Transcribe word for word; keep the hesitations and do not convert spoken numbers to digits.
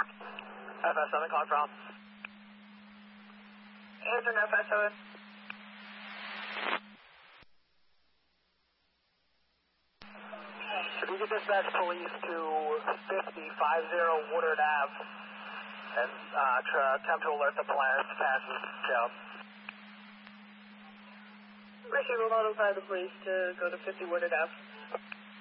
F S seven, calling from. Answer F S seven. If you could dispatch police to fifty fifty Woodard Avenue and uh, try, attempt to alert the plans passes Joe. Ricky will notify the police to go to fifty Woodard Avenue.